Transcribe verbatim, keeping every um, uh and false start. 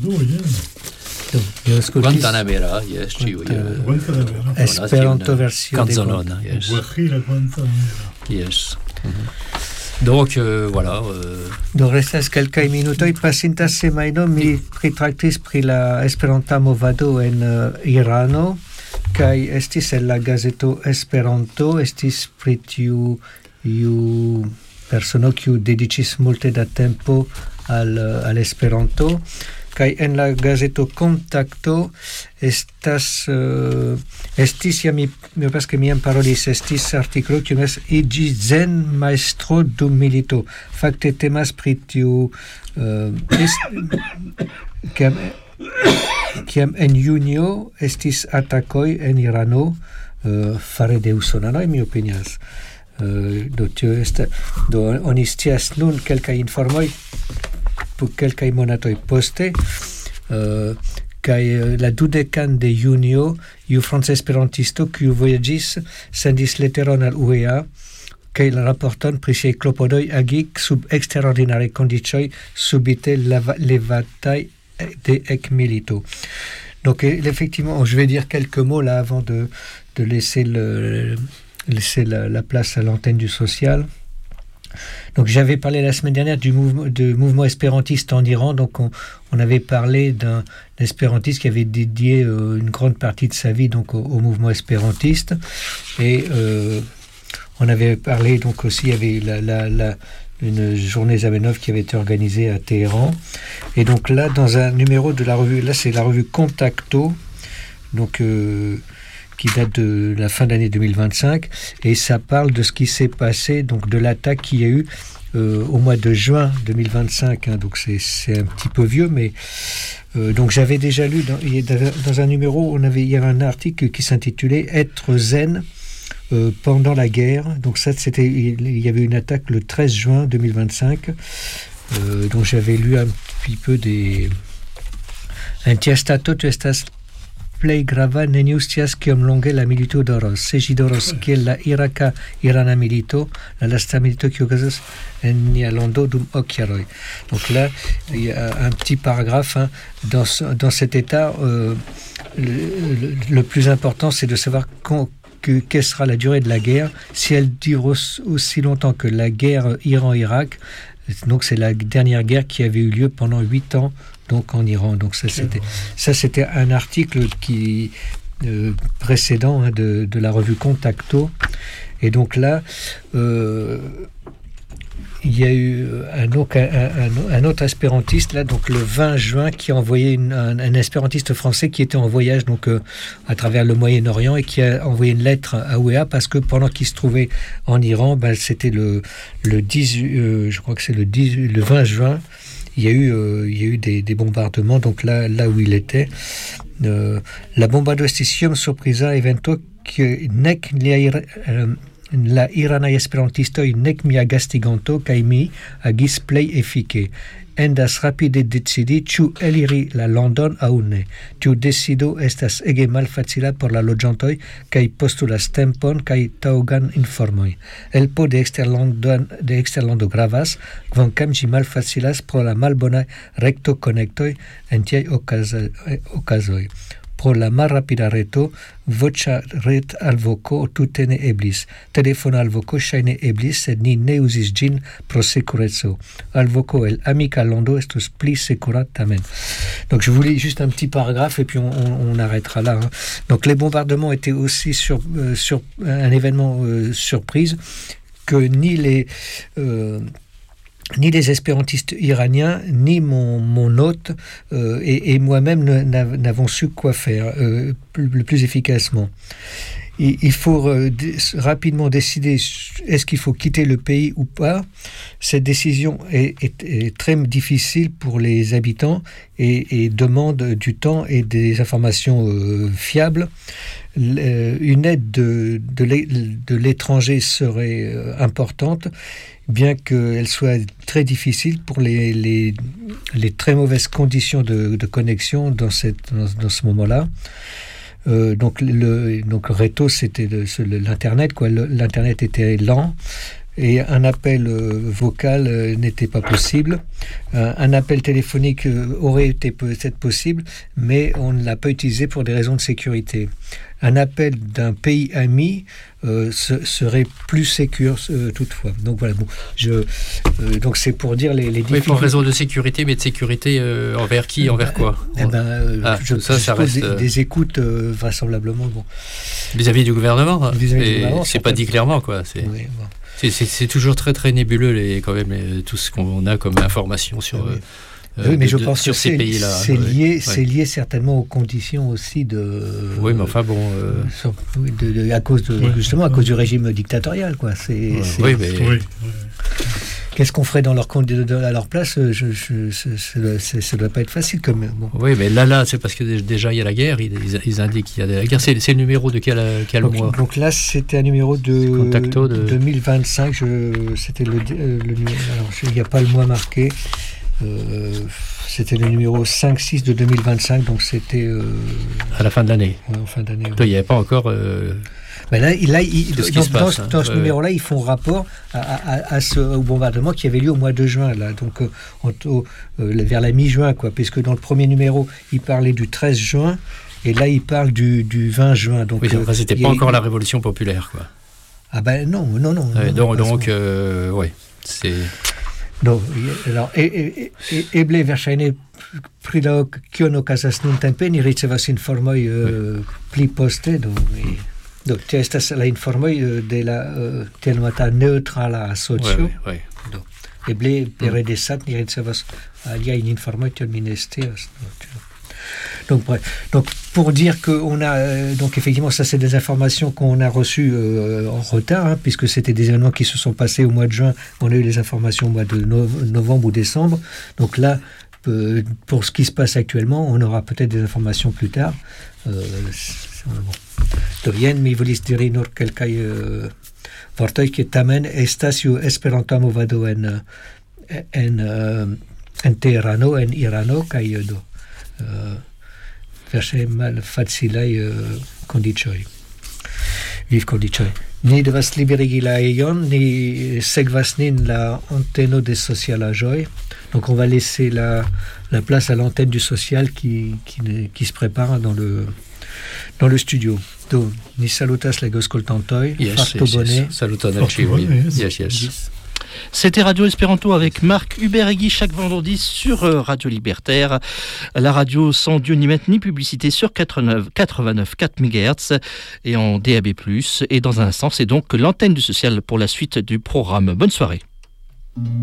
Guantanamera, yes, ciu, Guantanamera. Esperanto versione Canzonona, yes. Yes. Mm-hmm. Donc, euh, voilà. Euh... Do restas kelkaj minutoj. Pasinta semajno mi pritraktis pri la Esperanta movado en uh, Irano, kaj estis en la gazeto Esperanto, estis pri tiu iu persono kiu dediĉis multe da tempo al, al Esperanto. Kaj en la gazeto Kontakto estas uh, estis ja mi mi penso ke mi jam parolis estis artiklo kiu estas iĝi zen majstro dum milito. Fakte temas pri tiu uh, est, kiam, kiam en junio estis atakoj en Irano uh, fare de usonanoj, mi opinias. Uh, do tio estas do oni scias nun kelkaj informoj pour quelques monatoi poste uh, kaj la dudekan de junio iu franca esperantisto kiu vojaĝis sendis leteron al U E A kaj la raporton pri siaj klopodoj agi sub eksterordinaraj kondiĉoj subite levataj de ekmilito. Donc effectivement, je vais dire quelques mots là avant de, de laisser, le, laisser la, la place à l'antenne du social. Donc j'avais parlé la semaine dernière du mouvement, de mouvement espérantiste en Iran. Donc on, on avait parlé d'un espérantiste qui avait dédié euh, une grande partie de sa vie donc au, au mouvement espérantiste. Et euh, on avait parlé donc aussi, il y avait la, la, la, une journée Zamenhof qui avait été organisée à Téhéran. Et donc là, dans un numéro de la revue, là c'est la revue Contacto, donc euh, qui date de la fin de l'année deux mille vingt-cinq, et ça parle de ce qui s'est passé, donc de l'attaque qu'il y a eu euh, au mois de juin deux mille vingt-cinq, hein, donc c'est, c'est un petit peu vieux, mais euh, donc j'avais déjà lu dans, dans un numéro, on avait, il y avait un article qui s'intitulait « Être zen euh, pendant la guerre », donc ça c'était, il y avait une attaque le treize juin deux mille vingt-cinq, euh, donc j'avais lu un petit peu des... Un tiestato, tu estas plej grava neniu scias kiom longe la milito daŭros. Se ĝi daŭros kiel la iraka irana milito, la lasta milito kiu okazas en nia lando dum ok jaroj. Donc là, il y a un petit paragraphe, hein, dans, dans cet état, euh, le, le, le plus important, c'est de savoir quand, que, quelle sera la durée de la guerre. Si elle dure aussi longtemps que la guerre Iran-Irak, donc c'est la dernière guerre qui avait eu lieu pendant huit ans donc en Iran. Donc ça c'était, ça, c'était un article qui, euh, précédent, hein, de, de la revue Contacto. Et donc là, euh, il y a eu un autre, un, un, un autre espérantiste, là, donc le vingt juin, qui a envoyé une, un, un espérantiste français qui était en voyage donc, euh, à travers le Moyen-Orient et qui a envoyé une lettre à U E A parce que pendant qu'il se trouvait en Iran, ben, c'était le, le, dix, euh, je crois que c'est le, dix, le vingt juin, il y a eu, euh, il y a eu des, des bombardements, donc là, là où il était. Euh, la bombado estisium surprisa evento que nec lia, euh, la iranaj esperantistoj nek mia gastiganto kaj mi agis plej efike. Endas rapide decidi ĉu eliri la landon aŭ ne. Tiu decido estas ege malfacila por la loĝantoj kaj postulas tempon kaj taŭgan informoj. Helpo de eksterlando de eksterlando gravas, kvankam ĝi malfacilas pro la malbonaj rektokonektoj en tiaj okazoj. Pro la malrapida reto, voĉa ret alvoko tute ne eblis. Telefona alvoko ŝajne eblis, sed ni ne uzis ĝin pro sekureco. Alvoko el amika lando estus pli sekura tamen. Donc je vous lis juste un petit paragraphe et puis on, on, on arrêtera là. Hein. Donc les bombardements étaient aussi sur, euh, sur un événement euh, surprise que ni les... Euh, ni les espérantistes iraniens, ni mon, mon hôte euh, et, et moi-même n'avons su quoi faire euh, le plus efficacement. Il, il faut euh, d- rapidement décider est-ce qu'il faut quitter le pays ou pas. Cette décision est, est, est très difficile pour les habitants et, et demande du temps et des informations euh, fiables. L- une aide de, de, l'é- de l'étranger serait euh, importante, bien qu'elle soit très difficile pour les, les, les très mauvaises conditions de, de connexion dans, cette, dans, dans ce moment-là. Euh, donc, le, donc le réseau, c'était le, le, l'internet, quoi. Le, l'internet était lent. et un appel euh, vocal euh, n'était pas possible. Euh, un appel téléphonique euh, aurait été peut-être possible, mais on ne l'a pas utilisé pour des raisons de sécurité. Un appel d'un pays ami euh, se, serait plus sécure euh, toutefois. Donc voilà, bon, je, euh, donc c'est pour dire les, les difficultés. Oui, pour raison de sécurité, mais de sécurité euh, envers qui, envers quoi? Eh ben, euh, ah, je, ça, ça reste des, des écoutes euh, vraisemblablement bon. Vis-à-vis du gouvernement. Vis-à-vis du gouvernement, c'est pas dit clairement, quoi. C'est, oui, bon. c'est, c'est, c'est toujours très très nébuleux les, quand même les, tout ce qu'on a comme information sur. Oui. Euh, oui, mais de, je de, pense sur que ces c'est, pays-là. C'est lié, ouais. c'est lié certainement aux conditions aussi de. Oui, mais enfin bon. Euh... De, de, de, à cause de, oui, justement à oui. cause du régime dictatorial, quoi. C'est. Ouais, c'est oui, mais. Oui. Qu'est-ce qu'on ferait dans leur, à leur place je, je, je, ça ne doit pas être facile comme. Bon. Oui, mais là, là, c'est parce que déjà il y a la guerre. Ils, ils indiquent qu'il y a la guerre. C'est, c'est le numéro de quel, quel donc, mois? Donc là, c'était un numéro de, Contacto de... deux mille vingt-cinq. Je, c'était le, le numéro. Alors, il n'y a pas le mois marqué. Euh, c'était le numéro cinq six de deux mille vingt-cinq, donc c'était... Euh... à la fin de l'année. Ouais, en fin d'année. Ouais. Il n'y avait pas encore... Euh... Ben là, là il, dans, dans, passe, dans, hein. dans ce ouais. numéro-là, ils font rapport à, à, à ce, au bombardement qui avait lieu au mois de juin, là, donc euh, au, euh, vers la mi-juin, quoi, puisque dans le premier numéro, il parlait du treize juin, et là, il parle du, du vingt juin. Donc, oui, enfin, euh, c'était pas encore la Révolution populaire, quoi. Ah ben non, non, non. Ouais, non donc, donc euh, oui, c'est... No, alors, eble verŝajne pri la kion okazas nuntempe ni ricevas informoj pli poste, do mi do tio estas la informoj de la tiel nomata neŭtrala asocio. Ouais, ouais. Do eble pere de sat ni ricevas aliajn informoj, tion mi ne scias. Donc, bref. Donc, pour dire qu'on a, euh, donc effectivement, ça c'est des informations qu'on a reçues euh, en retard, hein, puisque c'était des événements qui se sont passés au mois de juin. On a eu les informations au mois de no- novembre ou décembre. Donc là, euh, pour ce qui se passe actuellement, on aura peut-être des informations plus tard. Euh, Do jen mi volis diri nur kelkaj uh, vortoj, ke tamen estas ju Esperanto movado en en uh, en Teherano, en Irano, kaj do uh, verŝajne malfacilaj uh, kondiĉoj, vivkondiĉoj. Ni devas liberigi la ejon, ni sekvas nin la anteno de socialaĵoj. Donc on va laisser la, la place à l'antenne du social qui, qui, qui se prépare dans le, dans le studio. Do, ni salutas la aŭskultantoj, yes, farto yes, bone. Yes. Saluton al ĉiuj. Yes, yes. yes. C'était Radio Espéranto avec Marc Huberegui chaque vendredi sur Radio Libertaire, la radio sans Dieu ni maître ni publicité sur quatre-vingt-neuf virgule quatre mégahertz et en D A B plus. Et dans un instant, c'est donc l'antenne du social pour la suite du programme. Bonne soirée.